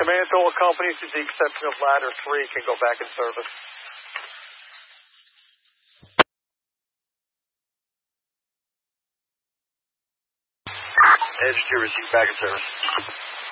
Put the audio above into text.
Command to all companies, with the exception of Ladder 3, can go back in service. Edge 2, receive back in service.